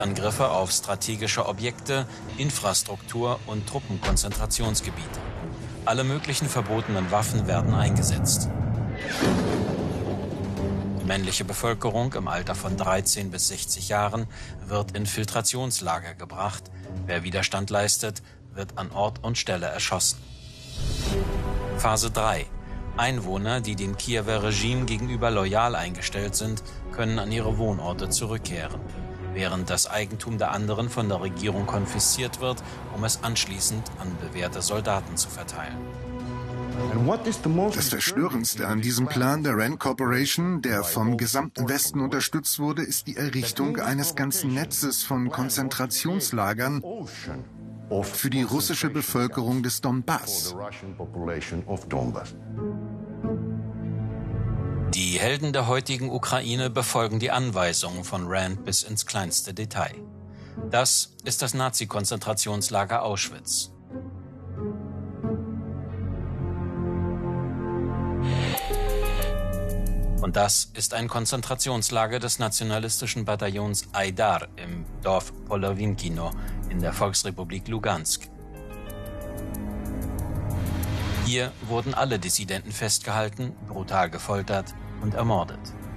Angriffe auf strategische Objekte, Infrastruktur und Truppenkonzentrationsgebiete. Alle möglichen verbotenen Waffen werden eingesetzt. Die männliche Bevölkerung im Alter von 13 bis 60 Jahren wird in Filtrationslager gebracht. Wer Widerstand leistet, wird an Ort und Stelle erschossen. Phase 3. Einwohner, die dem Kiewer Regime gegenüber loyal eingestellt sind, können an ihre Wohnorte zurückkehren, während das Eigentum der anderen von der Regierung konfisziert wird, um es anschließend an bewährte Soldaten zu verteilen. Das Verstörendste an diesem Plan der Rand Corporation, der vom gesamten Westen unterstützt wurde, ist die Errichtung eines ganzen Netzes von Konzentrationslagern für die russische Bevölkerung des Donbass. Die Helden der heutigen Ukraine befolgen die Anweisungen von Rand bis ins kleinste Detail. Das ist das Nazi-Konzentrationslager Auschwitz. Und das ist ein Konzentrationslager des nationalistischen Bataillons Aidar im Dorf Polowinkino in der Volksrepublik Lugansk. Hier wurden alle Dissidenten festgehalten, brutal gefoltert und ermordet.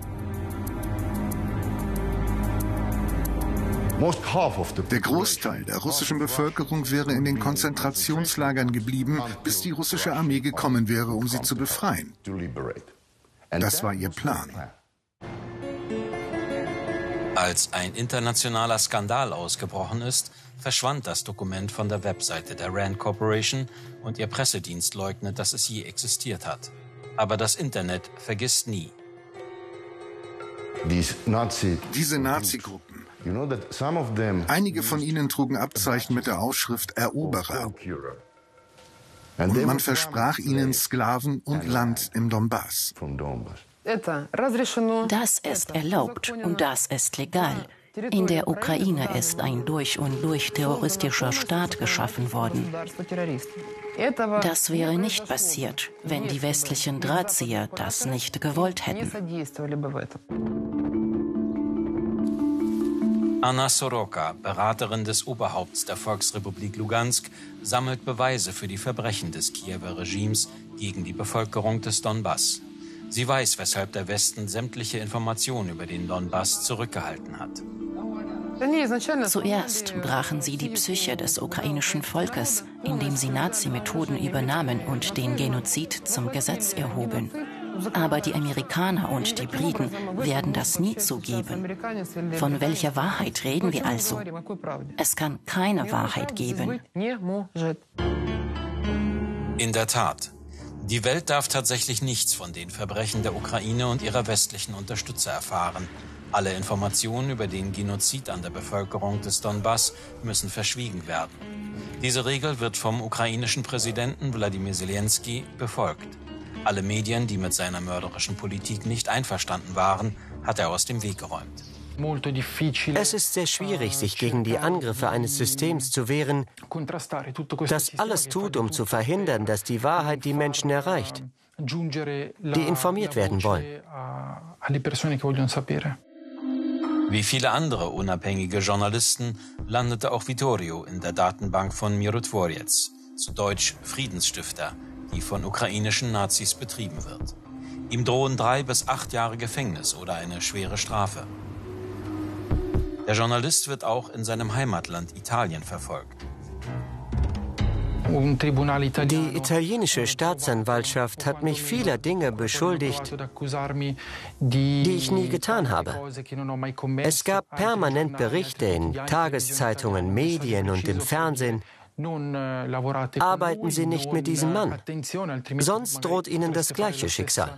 Der Großteil der russischen Bevölkerung wäre in den Konzentrationslagern geblieben, bis die russische Armee gekommen wäre, um sie zu befreien. Das war ihr Plan. Als ein internationaler Skandal ausgebrochen ist, verschwand das Dokument von der Webseite der Rand Corporation und ihr Pressedienst leugnet, dass es je existiert hat. Aber das Internet vergisst nie. Diese Nazi-Gruppen, einige von ihnen trugen Abzeichen mit der Aufschrift Eroberer. Und man versprach ihnen Sklaven und Land im Donbass. Das ist erlaubt und das ist legal. In der Ukraine ist ein durch und durch terroristischer Staat geschaffen worden. Das wäre nicht passiert, wenn die westlichen Drahtzieher das nicht gewollt hätten. Anna Soroka, Beraterin des Oberhaupts der Volksrepublik Lugansk, sammelt Beweise für die Verbrechen des Kiewer Regimes gegen die Bevölkerung des Donbass. Sie weiß, weshalb der Westen sämtliche Informationen über den Donbass zurückgehalten hat. Zuerst brachen sie die Psyche des ukrainischen Volkes, indem sie Nazi-Methoden übernahmen und den Genozid zum Gesetz erhoben. Aber die Amerikaner und die Briten werden das nie zugeben. Von welcher Wahrheit reden wir also? Es kann keine Wahrheit geben. In der Tat. Die Welt darf tatsächlich nichts von den Verbrechen der Ukraine und ihrer westlichen Unterstützer erfahren. Alle Informationen über den Genozid an der Bevölkerung des Donbass müssen verschwiegen werden. Diese Regel wird vom ukrainischen Präsidenten Wladimir Zelensky befolgt. Alle Medien, die mit seiner mörderischen Politik nicht einverstanden waren, hat er aus dem Weg geräumt. Es ist sehr schwierig, sich gegen die Angriffe eines Systems zu wehren, das alles tut, um zu verhindern, dass die Wahrheit die Menschen erreicht, die informiert werden wollen. Wie viele andere unabhängige Journalisten landete auch Vittorio in der Datenbank von Mirotvorets, zu Deutsch Friedensstifter, die von ukrainischen Nazis betrieben wird. Ihm drohen 3 bis 8 Jahre Gefängnis oder eine schwere Strafe. Der Journalist wird auch in seinem Heimatland Italien verfolgt. Die italienische Staatsanwaltschaft hat mich vieler Dinge beschuldigt, die ich nie getan habe. Es gab permanent Berichte in Tageszeitungen, Medien und im Fernsehen. Arbeiten Sie nicht mit diesem Mann, sonst droht Ihnen das gleiche Schicksal.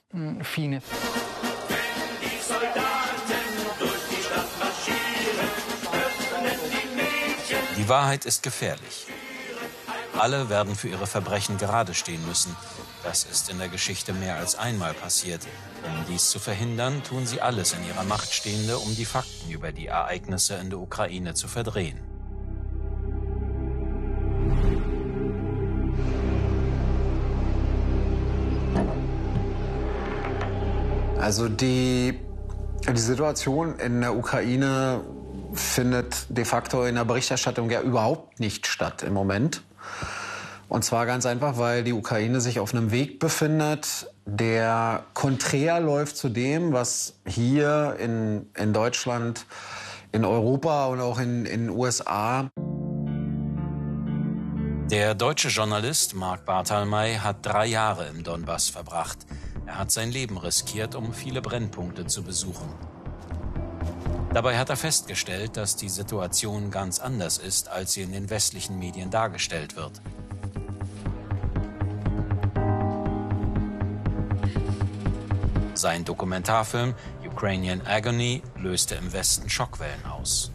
Die Wahrheit ist gefährlich. Alle werden für ihre Verbrechen gerade stehen müssen. Das ist in der Geschichte mehr als einmal passiert. Um dies zu verhindern, tun sie alles in ihrer Macht Stehende, um die Fakten über die Ereignisse in der Ukraine zu verdrehen. Also die Situation in der Ukraine findet de facto in der Berichterstattung ja überhaupt nicht statt im Moment. Und zwar ganz einfach, weil die Ukraine sich auf einem Weg befindet, der konträr läuft zu dem, was hier in Deutschland, in Europa und auch in den USA. Der deutsche Journalist Marc Barthalmay hat 3 Jahre im Donbass verbracht. Er hat sein Leben riskiert, um viele Brennpunkte zu besuchen. Dabei hat er festgestellt, dass die Situation ganz anders ist, als sie in den westlichen Medien dargestellt wird. Sein Dokumentarfilm Ukrainian Agony löste im Westen Schockwellen aus.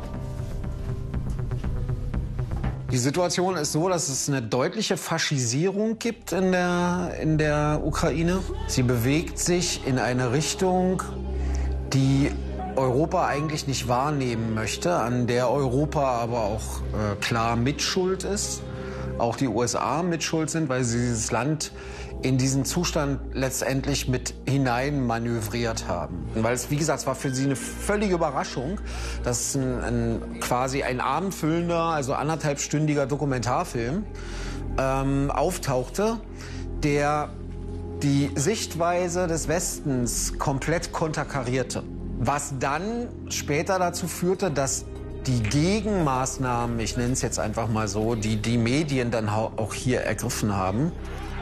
Die Situation ist so, dass es eine deutliche Faschisierung gibt in der Ukraine. Sie bewegt sich in eine Richtung, die Europa eigentlich nicht wahrnehmen möchte, an der Europa aber auch klar Mitschuld ist. Auch die USA mitschuld sind, weil sie dieses Land in diesen Zustand letztendlich mit hinein manövriert haben. Weil es, wie gesagt, es war für sie eine völlige Überraschung, dass quasi ein abendfüllender, also 1,5-stündiger Dokumentarfilm auftauchte, der die Sichtweise des Westens komplett konterkarierte. Was dann später dazu führte, dass die Gegenmaßnahmen, ich nenne es jetzt einfach mal so, die Medien dann auch hier ergriffen haben.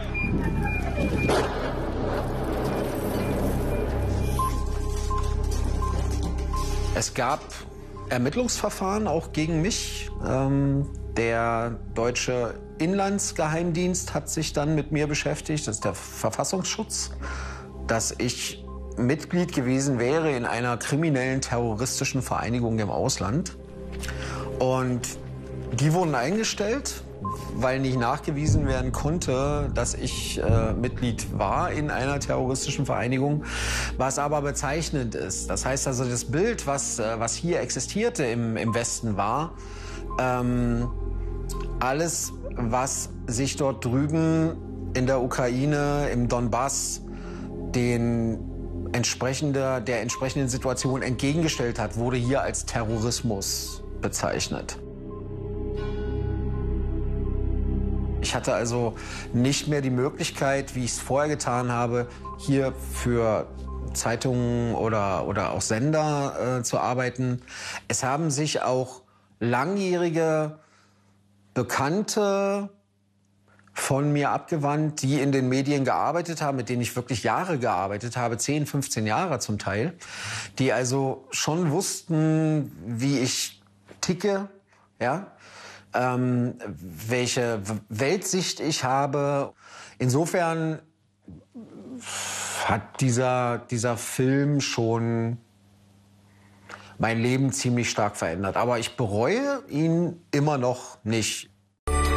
Es gab Ermittlungsverfahren auch gegen mich. Der deutsche Inlandsgeheimdienst hat sich dann mit mir beschäftigt, das ist der Verfassungsschutz, dass ich Mitglied gewesen wäre in einer kriminellen terroristischen Vereinigung im Ausland. Und die wurden eingestellt, weil nicht nachgewiesen werden konnte, dass ich Mitglied war in einer terroristischen Vereinigung, was aber bezeichnend ist. Das heißt also, das Bild, was hier existierte im Westen war, alles, was sich dort drüben in der Ukraine, im Donbass, der entsprechenden Situation entgegengestellt hat, wurde hier als Terrorismus bezeichnet. Ich hatte also nicht mehr die Möglichkeit, wie ich es vorher getan habe, hier für Zeitungen oder auch Sender zu arbeiten. Es haben sich auch langjährige Bekannte von mir abgewandt, die in den Medien gearbeitet haben, mit denen ich wirklich Jahre gearbeitet habe, 10, 15 Jahre zum Teil, die also schon wussten, wie ich ticke, ja, welche Weltsicht ich habe. Insofern hat dieser Film schon mein Leben ziemlich stark verändert. Aber ich bereue ihn immer noch nicht.